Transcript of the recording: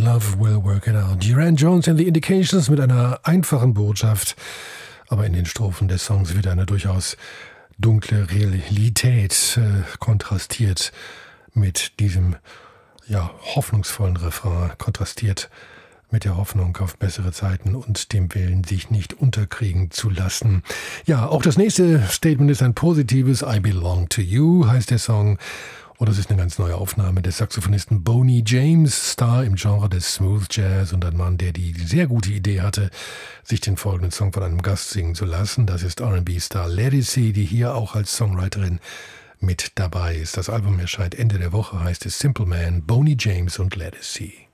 Love Will Work It Out. Duran Jones and the Indications mit einer einfachen Botschaft, aber in den Strophen des Songs wird eine durchaus dunkle Realität kontrastiert mit diesem hoffnungsvollen Refrain, kontrastiert mit der Hoffnung auf bessere Zeiten und dem Willen, sich nicht unterkriegen zu lassen. Ja, auch das nächste Statement ist ein positives. I Belong to You heißt der Song. Und das ist eine ganz neue Aufnahme des Saxophonisten Boney James, Star im Genre des Smooth Jazz und ein Mann, der die sehr gute Idee hatte, sich den folgenden Song von einem Gast singen zu lassen. Das ist R&B-Star Ledisi, die hier auch als Songwriterin mit dabei ist. Das Album erscheint Ende der Woche, heißt es Simple Man, Boney James und Ledisi.